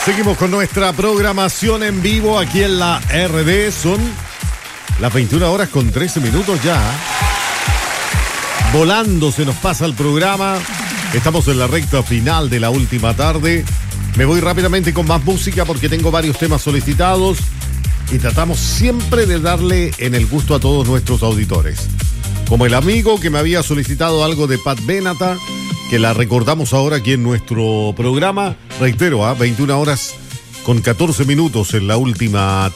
Seguimos con nuestra programación en vivo aquí en la RD. Son las 21 horas con 13 minutos ya. Volando se nos pasa el programa. Estamos en la recta final de la última tarde. Me voy rápidamente con más música porque tengo varios temas solicitados y tratamos siempre de darle en el gusto a todos nuestros auditores. Como el amigo que me había solicitado algo de Pat Benatar, que la recordamos ahora aquí en nuestro programa. Reitero, 21 horas con 14 minutos en la última